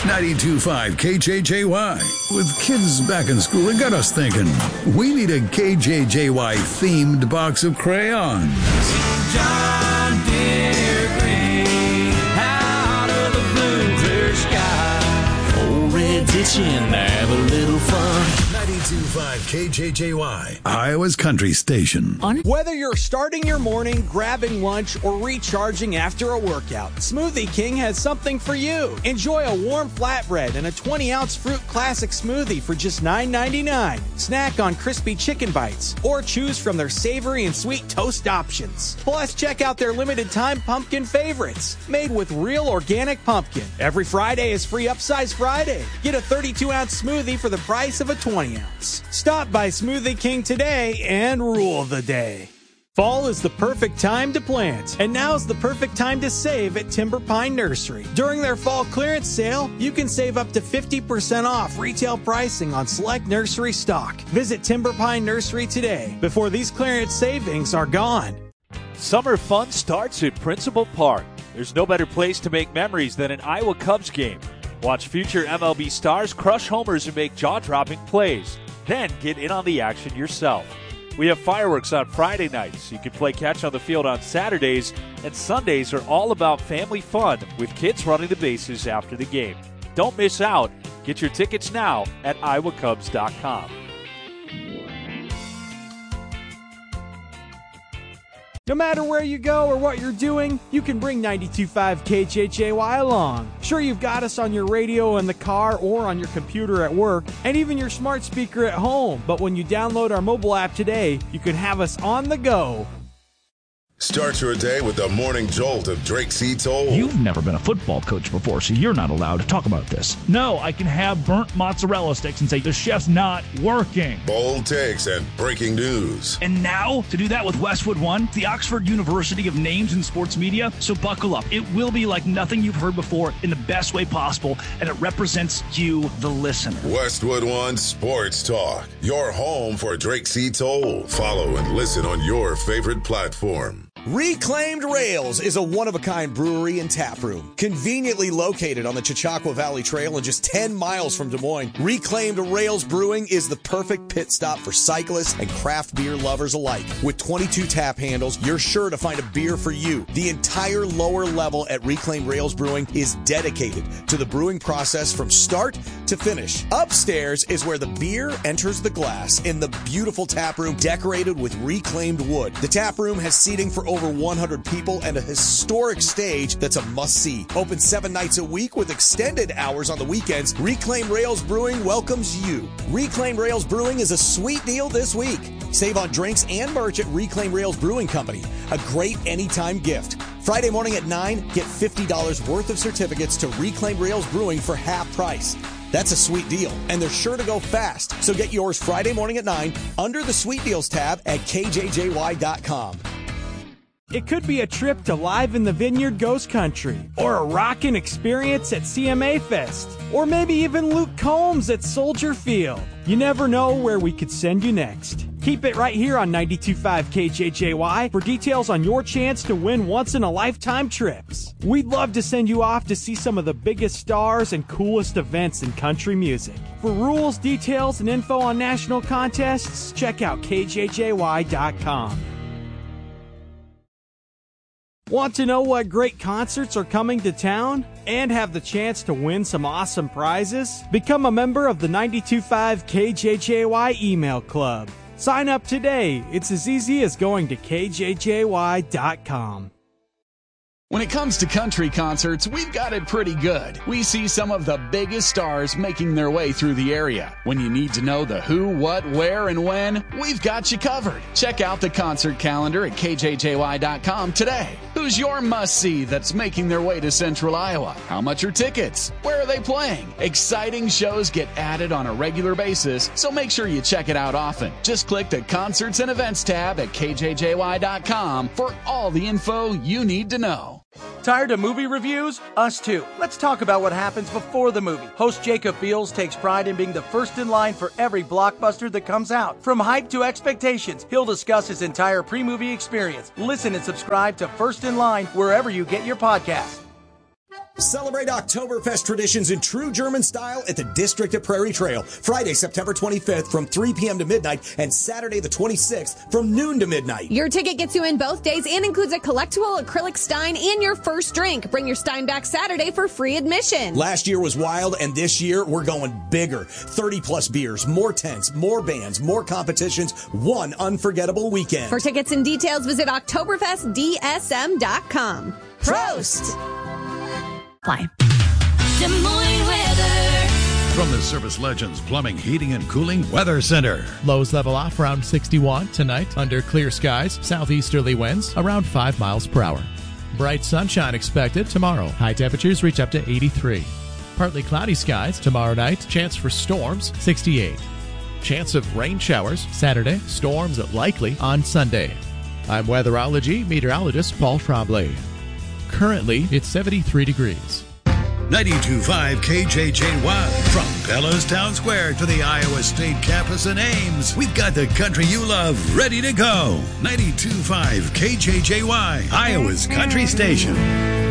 92.5 KJJY. With kids back in school, it got us thinking, we need a KJJY-themed box of crayons. John Deere green, out of the blue clear sky. Old Red's itching to have a little fun. 92.5 KJJY, Iowa's country station. Whether you're starting your morning, grabbing lunch, or recharging after a workout, Smoothie King has something for you. Enjoy a warm flatbread and a 20-ounce fruit classic smoothie for just $9.99. Snack on crispy chicken bites, or choose from their savory and sweet toast options. Plus, check out their limited-time pumpkin favorites, made with real organic pumpkin. Every Friday is Free Upsize Friday. Get a 32-ounce smoothie for the price of a 20-ounce. Stop by Smoothie King today and rule the day. Fall is the perfect time to plant, and now's the perfect time to save at Timber Pine Nursery. During their fall clearance sale, you can save up to 50% off retail pricing on select nursery stock. Visit Timber Pine Nursery today before these clearance savings are gone. Summer fun starts at Principal Park. There's no better place to make memories than an Iowa Cubs game. Watch future MLB stars crush homers and make jaw-dropping plays. Then get in on the action yourself. We have fireworks on Friday nights. You can play catch on the field on Saturdays, and Sundays are all about family fun with kids running the bases after the game. Don't miss out. Get your tickets now at iowacubs.com. No matter where you go or what you're doing, you can bring 92.5 KJJY along. Sure, you've got us on your radio in the car or on your computer at work, and even your smart speaker at home. But when you download our mobile app today, you can have us on the go. Start your day with the morning jolt of Drake C. Toll. You've never been a football coach before, so you're not allowed to talk about this. No, I can have burnt mozzarella sticks and say the chef's not working. Bold takes and breaking news. And now, to do that with Westwood One, the Oxford University of Names in Sports Media, so buckle up. It will be like nothing you've heard before in the best way possible, and it represents you, the listener. Westwood One Sports Talk, your home for Drake C. Toll. Follow and listen on your favorite platform. Reclaimed Rails is a one-of-a-kind brewery and tap room. Conveniently located on the Chautauqua Valley Trail and just 10 miles from Des Moines, Reclaimed Rails Brewing is the perfect pit stop for cyclists and craft beer lovers alike. With 22 tap handles, you're sure to find a beer for you. The entire lower level at Reclaimed Rails Brewing is dedicated to the brewing process from start to finish. Upstairs is where the beer enters the glass in the beautiful tap room decorated with reclaimed wood. The tap room has seating for over 100 people and a historic stage that's a must-see. Open 7 nights a week with extended hours on the weekends, Reclaimed Rails Brewing welcomes you. Reclaimed Rails Brewing is a sweet deal this week. Save on drinks and merch at Reclaimed Rails Brewing Company. A great anytime gift. Friday morning at 9, get $50 worth of certificates to Reclaimed Rails Brewing for half price. That's a sweet deal, and they're sure to go fast. So get yours Friday morning at 9 under the Sweet Deals tab at KJJY.com. It could be a trip to Live in the Vineyard Ghost Country, or a rockin' experience at CMA Fest, or maybe even Luke Combs at Soldier Field. You never know where we could send you next. Keep it right here on 92.5 KJJY for details on your chance to win once-in-a-lifetime trips. We'd love to send you off to see some of the biggest stars and coolest events in country music. For rules, details, and info on national contests, check out KJJY.com. Want to know what great concerts are coming to town and have the chance to win some awesome prizes? Become a member of the 92.5 KJJY email club. Sign up today. It's as easy as going to KJJY.com. When it comes to country concerts, we've got it pretty good. We see some of the biggest stars making their way through the area. When you need to know the who, what, where, and when, we've got you covered. Check out the concert calendar at KJJY.com today. Who's your must-see that's making their way to Central Iowa? How much are tickets? Where are they playing? Exciting shows get added on a regular basis, so make sure you check it out often. Just click the Concerts and Events tab at KJJY.com for all the info you need to know. Tired of movie reviews? Us too. Let's talk about what happens before the movie. Host Jacob Fields takes pride in being the first in line for every blockbuster that comes out. From hype to expectations, he'll discuss his entire pre-movie experience. Listen and subscribe to First in Line wherever you get your podcast. Celebrate Oktoberfest traditions in true German style at the District at Prairie Trail. Friday, September 25th from 3 p.m. to midnight and Saturday the 26th from noon to midnight. Your ticket gets you in both days and includes a collectible acrylic Stein and your first drink. Bring your Stein back Saturday for free admission. Last year was wild, and this year we're going bigger. 30-plus beers, more tents, more bands, more competitions, one unforgettable weekend. For tickets and details, visit OktoberfestDSM.com. Prost! Fly. Des Moines weather. From the Service Legends Plumbing, Heating, and Cooling Weather Center. Lows level off around 61 tonight under clear skies. Southeasterly winds around 5 miles per hour. Bright sunshine expected tomorrow. High temperatures reach up to 83. Partly cloudy skies tomorrow night. Chance for storms 68. Chance of rain showers Saturday. Storms likely on Sunday. I'm weatherology meteorologist Paul Trombley. Currently, it's 73 degrees. 92.5 KJJY. From Bellows Town Square to the Iowa State campus in Ames, we've got the country you love ready to go. 92.5 KJJY, Iowa's country station.